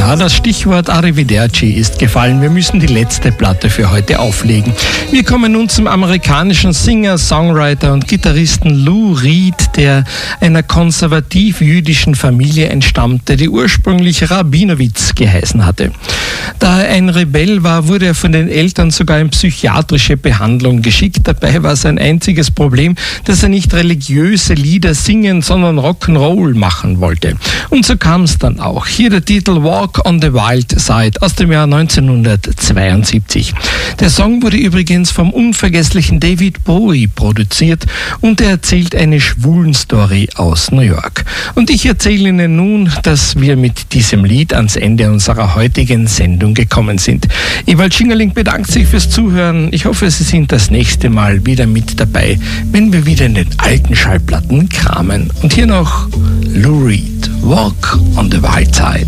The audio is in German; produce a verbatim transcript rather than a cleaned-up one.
Ja, das Stichwort Arrivederci ist gefallen. Wir müssen die letzte Platte für heute auflegen. Wir kommen nun zum amerikanischen Singer, Songwriter und Gitarristen Lou Reed, der einer konservativ-jüdischen Familie entstammte, die ursprünglich Rabinowitz geheißen hatte. Da er ein Rebell war, wurde er von den Eltern sogar in psychiatrische Behandlung geschickt. Dabei war sein einziges Problem, dass er nicht religiöse Lieder singen, sondern Rock'n'Roll machen wollte. Und so kam es dann auch. Hier der Titel Walk on the Wild Side aus dem Jahr neunzehnhundertzweiundsiebzig. Der Song wurde übrigens vom unvergesslichen David Bowie produziert und er erzählt eine Schwulen-Story aus New York. Und ich erzähle Ihnen nun, dass wir mit diesem Lied ans Ende unserer heutigen Sendung gekommen sind. Ewald Schingerling bedankt sich fürs Zuhören. Ich hoffe, Sie sind das nächste Mal wieder mit dabei, wenn wir wieder in den alten Schallplatten kramen. Und hier noch Lou Reed, Walk on the Wild Side.